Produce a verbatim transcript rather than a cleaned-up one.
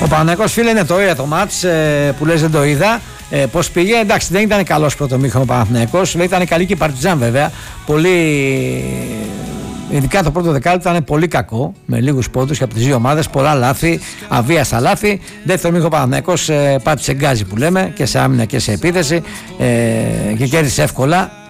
Ο Παναθηναϊκός, φίλε, είναι το είδα το μάτς ε, που λες δεν το είδα. Ε, πώς πήγε, εντάξει, δεν ήταν καλός πρώτο μήχρονο ο Παναθηναϊκός. Ήταν καλή και η Παρτιζάν βέβαια. Πολύ. Ειδικά το πρώτο δεκάλεπτο ήταν πολύ κακό, με λίγους πόντους και από τις δύο ομάδες, πολλά λάθη, αβίαστα λάθη. Δεύτερο μήχρονο ο Παναθηναϊκός ε, πάτησε γκάζι που λέμε και σε άμυνα και σε επίθεση ε, και κέρδισε εύκολα.